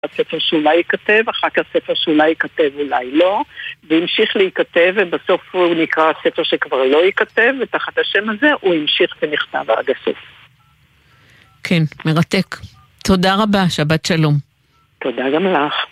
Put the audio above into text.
הספר שאולי ייכתב, אחר כך ספר שאולי ייכתב אולי לא, והמשיך להיכתב, ובסוף הוא נקרא ספר שכבר לא ייכתב, ותחת השם הזה הוא המשיך ונכתב עד הסוף. כן, מרתק. תודה רבה, שבת שלום. תודה גם לך.